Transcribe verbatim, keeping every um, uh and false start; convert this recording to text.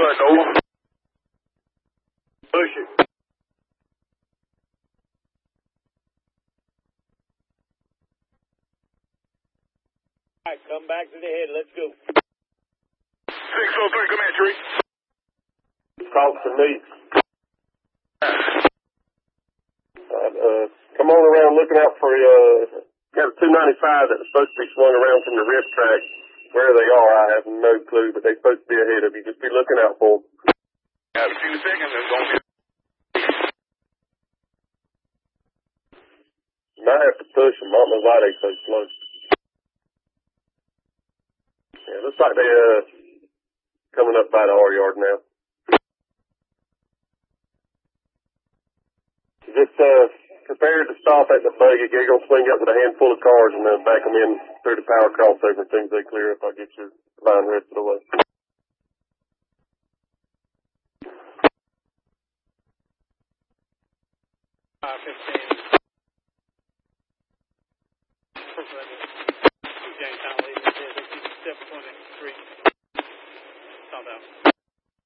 front door. Push it. All right, come back to the head. Let's go. six oh three, come here, Tree. Cross the knee. Uh, come on around looking out for, uh, got a two ninety-five that's supposed to be swung around from the wrist track. Where they are, I have no clue, but they're supposed to be ahead of you. Just be looking out for them. Got a few seconds, it's going to be. You might have to push them. I don't know why they're so slow. Yeah, looks like they, uh, coming up by the R yard now. Just, uh, prepared to stop at the buggy. They're going to swing up with a handful of cars and then back them in through the power crossover. As soon as they clear up, I'll get your line rest of the way. five fifteen. James Town leading. Step twenty-three. Stop out.